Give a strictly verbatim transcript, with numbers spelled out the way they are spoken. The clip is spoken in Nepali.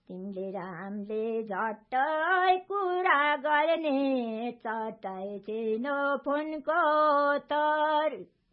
तिमीले रामले झट्टै कुरा गर्ने चट्टै चिनो फोनको तर